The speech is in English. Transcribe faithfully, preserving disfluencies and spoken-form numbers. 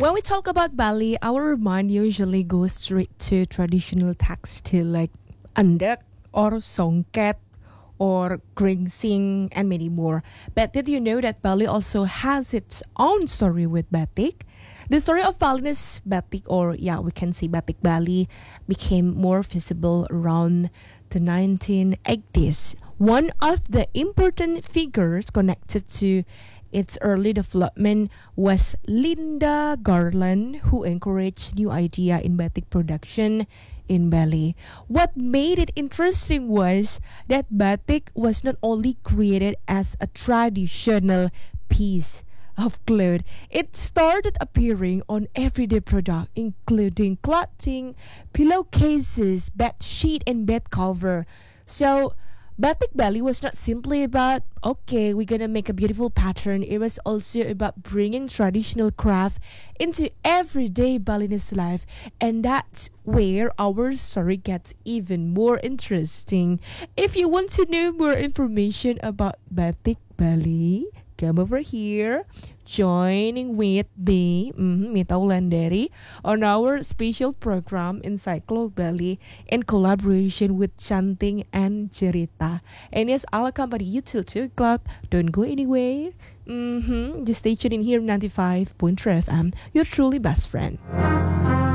When we talk about Bali, our mind usually goes straight to traditional textile like andek or songket or gringsing and many more. But did you know that Bali also has its own story with batik? The story of Balinese batik, or yeah, we can say batik Bali, became more visible around the nineteen eighties. One of the important figures connected to its early development was Linda Garland, who encouraged new idea in batik production in Bali. What made it interesting was that batik was not only created as a traditional piece of cloth, it started appearing on everyday product, including clothing, pillowcases, bed sheet, and bed cover. So Batik Bali was not simply about, okay, we're gonna make a beautiful pattern. It was also about bringing traditional craft into everyday Balinese life. And that's where our story gets even more interesting. If you want to know more information about Batik Bali, come over here, joining with me, mm, Mita Wulandari, on our special program Encyclo Bali in collaboration with Chanting and Cerita. And yes, I'll accompany you till two o'clock. Don't go anywhere. Mm-hmm. Just stay tuned in here, ninety-five point three F M, your truly best friend.